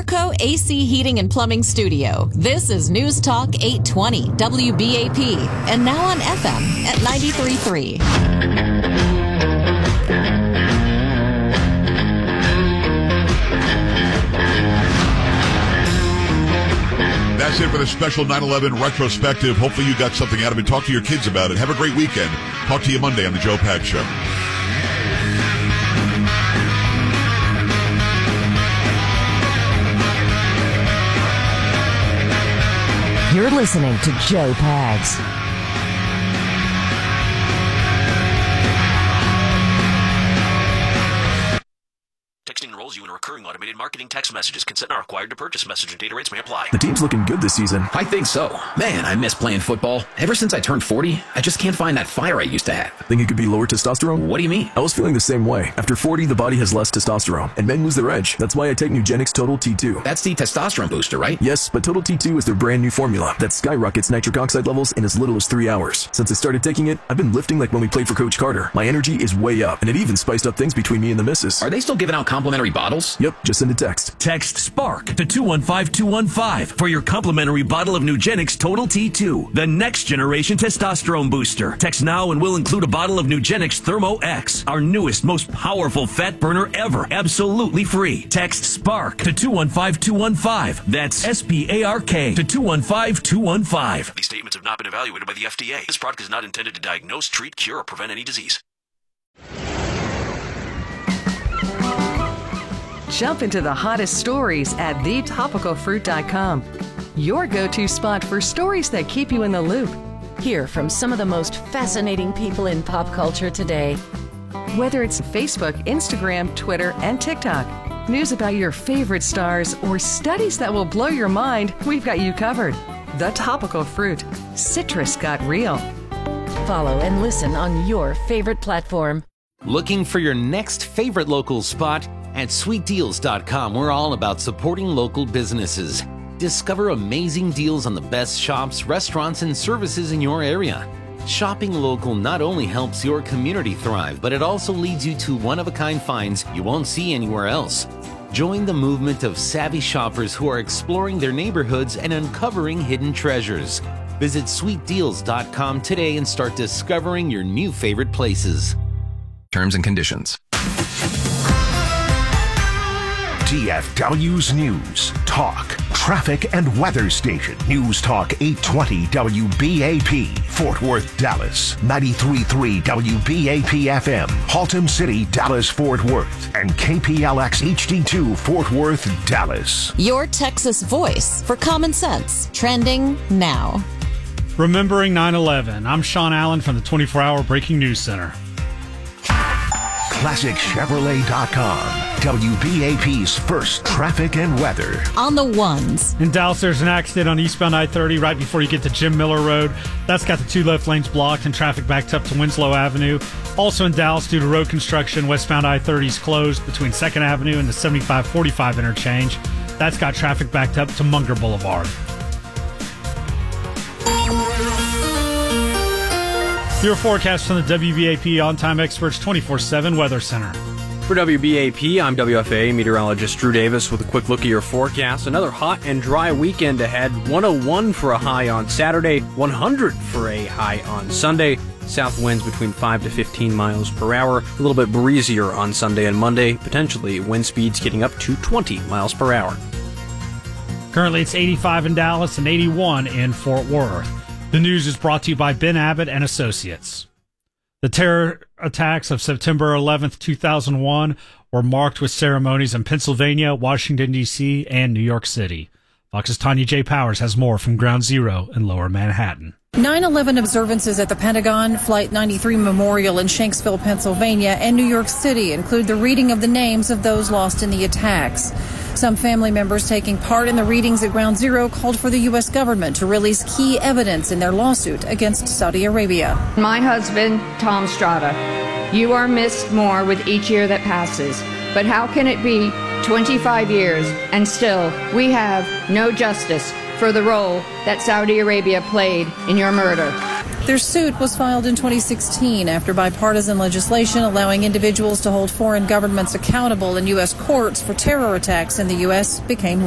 Pepco AC Heating and Plumbing Studio. This is News Talk 820 WBAP, and now on FM at 93.3. That's it for the special 9/11 retrospective. Hopefully you got something out of it. Talk to your kids about it. Have a great weekend. Talk to you Monday on the Joe Pags Show. You're listening to Joe Pags. Texting enrolls you in recurring automated marketing text messages. Consent not required to purchase. Message and data rates may apply. The team's looking good this season. I think so. Man, I miss playing football. Ever since I turned 40, I just can't find that fire I used to have. Think it could be lower testosterone? What do you mean? I was feeling the same way. After 40, the body has less testosterone, and men lose their edge. That's why I take Nugenix Total T2. That's the testosterone booster, right? Yes, but Total T2 is their brand new formula that skyrockets nitric oxide levels in as little as 3 hours. Since I started taking it, I've been lifting like when we played for Coach Carter. My energy is way up, and it even spiced up things between me and the missus. Are they still giving out complimentary bottles? Yep, just send a text. Text SPARK to 215-215 for your complimentary bottle of Nugenix Total T2, the next generation testosterone booster. Text now and we'll include a bottle of Nugenix Thermo X, our newest, most powerful fat burner ever, absolutely free. Text SPARK to 215-215. That's SPARK to 215-215. These statements have not been evaluated by the FDA. This product is not intended to diagnose, treat, cure, or prevent any disease. Jump into the hottest stories at thetopicalfruit.com. Your go-to spot for stories that keep you in the loop. Hear from some of the most fascinating people in pop culture today. Whether it's Facebook, Instagram, Twitter, and TikTok, news about your favorite stars, or studies that will blow your mind, we've got you covered. The Topical Fruit. Citrus got real. Follow and listen on your favorite platform. Looking for your next favorite local spot? At sweetdeals.com, we're all about supporting local businesses. Discover amazing deals on the best shops, restaurants, and services in your area. Shopping local not only helps your community thrive, but it also leads you to one-of-a-kind finds you won't see anywhere else. Join the movement of savvy shoppers who are exploring their neighborhoods and uncovering hidden treasures. Visit sweetdeals.com today and start discovering your new favorite places. Terms and conditions. DFW's News, Talk, Traffic and Weather Station. News Talk 820 WBAP, Fort Worth, Dallas. 93.3 WBAP FM, Haltom City, Dallas, Fort Worth. And KPLX HD2, Fort Worth, Dallas. Your Texas voice for common sense. Trending now. Remembering 9/11. I'm Sean Allen from the 24-Hour Breaking News Center. ClassicChevrolet.com. WBAP's first traffic and weather. On the ones. In Dallas, there's an accident on eastbound I-30 right before you get to Jim Miller Road. That's got the two left lanes blocked and traffic backed up to Winslow Avenue. Also in Dallas, due to road construction, westbound I-30 is closed between 2nd Avenue and the 75-45 interchange. That's got traffic backed up to Munger Boulevard. Your forecast from the WBAP On-Time Experts 24/7 Weather Center. For WBAP, I'm WFA meteorologist Drew Davis with a quick look at your forecast. Another hot and dry weekend ahead. 101 for a high on Saturday, 100 for a high on Sunday. South winds between 5 to 15 miles per hour. A little bit breezier on Sunday and Monday. Potentially wind speeds getting up to 20 miles per hour. Currently it's 85 in Dallas and 81 in Fort Worth. The news is brought to you by Ben Abbott and Associates. The terror attacks of September 11th, 2001 were marked with ceremonies in Pennsylvania, Washington, D.C., and New York City. Fox's Tanya J. Powers has more from Ground Zero in Lower Manhattan. 9/11 observances at the Pentagon, Flight 93 Memorial in Shanksville, Pennsylvania, and New York City include the reading of the names of those lost in the attacks. Some family members taking part in the readings at Ground Zero called for the U.S. government to release key evidence in their lawsuit against Saudi Arabia. My husband, Tom Strada, you are missed more with each year that passes. But how can it be 25 years and still we have no justice for the role that Saudi Arabia played in your murder? Their suit was filed in 2016 after bipartisan legislation allowing individuals to hold foreign governments accountable in U.S. courts for terror attacks in the U.S. became